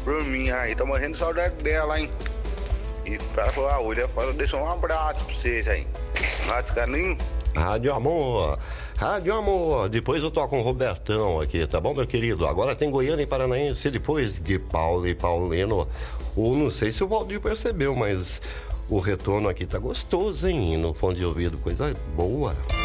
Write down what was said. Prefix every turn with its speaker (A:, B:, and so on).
A: por mim aí. Tô morrendo de saudade dela, hein? E fala com a Olha, deixa um abraço pra vocês aí. Rádio Caninho.
B: Rádio Amor. Depois eu toco um Robertão aqui, tá bom, meu querido? Agora tem Goiânia e Paranaense, depois de Paulo e Paulino. Ou não sei se o Valdir percebeu, mas o retorno aqui tá gostoso, hein? No fone de ouvido, coisa boa.